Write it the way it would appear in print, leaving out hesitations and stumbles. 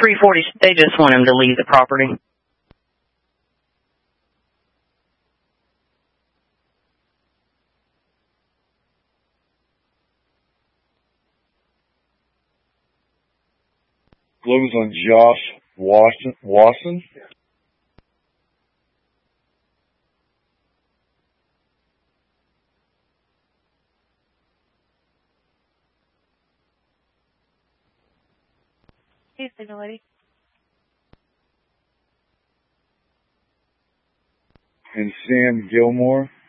340, they just want him to leave the property. Lives on Josh Wasson. Hey, Signal Lady. And Sam Gilmore.